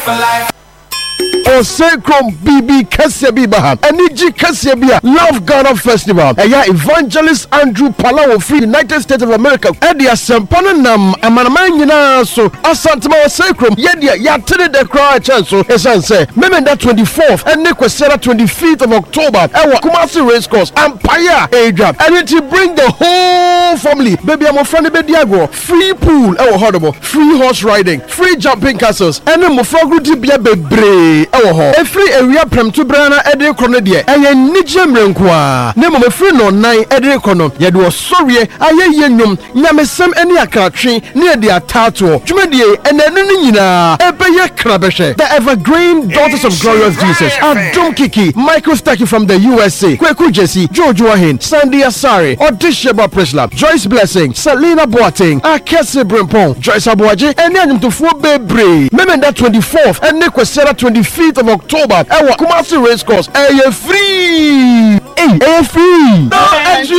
Osekrom BB Kasebia Eniji Kasebia Love Ghana Festival Eya Evangelist Andrew Palawo free United States of America Edia Sempana nam amanaman nyina so Asantuma Osekrom yedia yatene de cry chance so esan say memenda 24th and Nekwesera 25th of October ewa Kumasi Race Course Empire Adrian and to bring the whole family baby amofra ne bediago free pool ewa horrible free horse riding free jumping castles and mofra gudi bia bebre every area prem to brana ede kono de eye nije mrenkwa ne mom free no nan ede kono ye de osoriye aye yenwum nyamesem eni akratwe ne de atato dwumedie enanu ni nyina ebeye krabehwe the evergreen daughters of glorious Jesus Adom Kiki Michael Staki from the USA Kweku Jesse Jojo Ahin Sandy Asare Odisheba Presla Joyce Blessing Selena Boateng Akese Brempong Joyce Aboaje eni anyumtofo bebre memenda 24th and Nekwesera 25th of October. Kumasi Race Course. Free. Free. No,